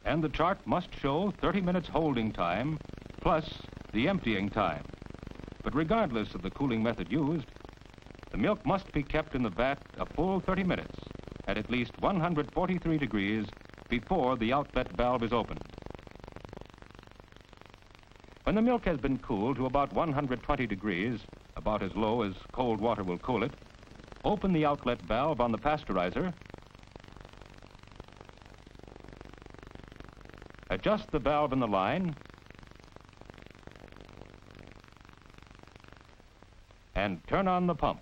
and the chart must show 30 minutes holding time plus the emptying time. But regardless of the cooling method used, the milk must be kept in the vat a full 30 minutes at least 143 degrees before the outlet valve is opened. When the milk has been cooled to about 120 degrees, about as low as cold water will cool it, open the outlet valve on the pasteurizer, adjust the valve in the line, and turn on the pump.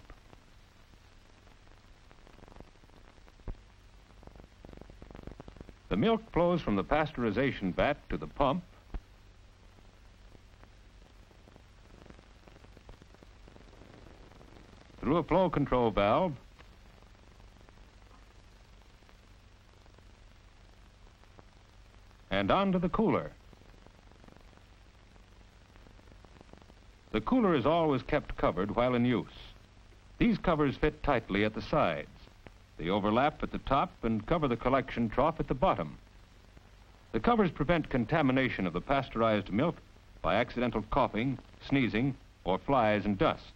The milk flows from the pasteurization vat to the pump, through a flow control valve, and onto the cooler. The cooler is always kept covered while in use. These covers fit tightly at the sides. They overlap at the top and cover the collection trough at the bottom. The covers prevent contamination of the pasteurized milk by accidental coughing, sneezing, or flies and dust.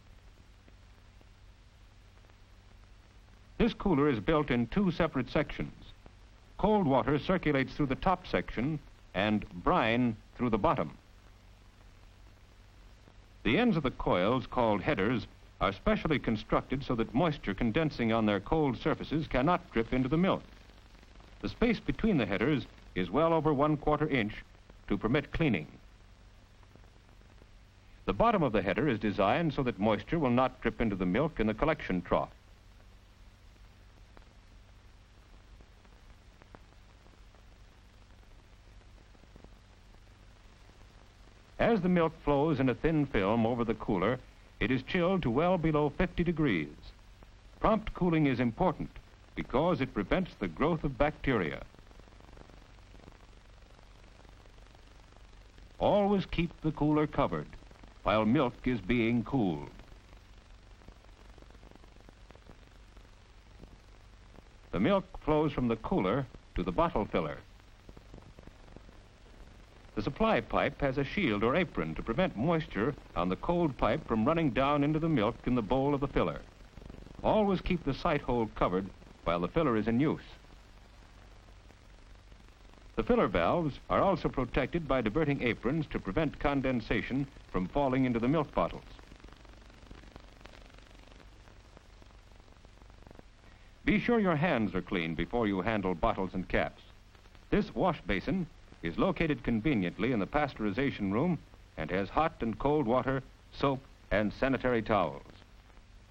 This cooler is built in two separate sections. Cold water circulates through the top section and brine through the bottom. The ends of the coils, called headers, are specially constructed so that moisture condensing on their cold surfaces cannot drip into the milk. The space between the headers is well over 1/4 inch to permit cleaning. The bottom of the header is designed so that moisture will not drip into the milk in the collection trough. As the milk flows in a thin film over the cooler, it is chilled to well below 50 degrees. Prompt cooling is important because it prevents the growth of bacteria. Always keep the cooler covered while milk is being cooled. The milk flows from the cooler to the bottle filler. The supply pipe has a shield or apron to prevent moisture on the cold pipe from running down into the milk in the bowl of the filler. Always keep the sight hole covered while the filler is in use. The filler valves are also protected by diverting aprons to prevent condensation from falling into the milk bottles. Be sure your hands are clean before you handle bottles and caps. This wash basin is located conveniently in the pasteurization room and has hot and cold water, soap, and sanitary towels.